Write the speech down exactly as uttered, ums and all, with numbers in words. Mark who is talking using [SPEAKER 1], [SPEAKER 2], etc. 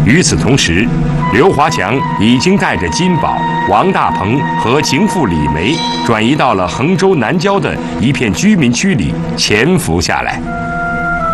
[SPEAKER 1] 与此同时，刘华强已经带着金宝、王大鹏和情妇李梅转移到了衡州南郊的一片居民区里潜伏下来。